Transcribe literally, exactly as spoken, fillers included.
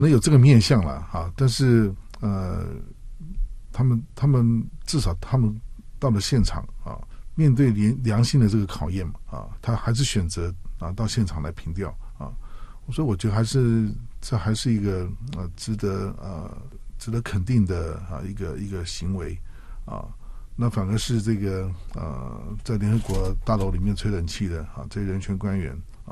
能有这个面向了啊，但是呃，他们他们至少他们到了现场啊，面对良良心的这个考验嘛啊，他还是选择啊到现场来凭吊啊，所以我觉得还是这还是一个呃值得呃值得肯定的啊一个一个行为啊。那反而是这个呃，在联合国大楼里面吹冷气的啊，这些人权官员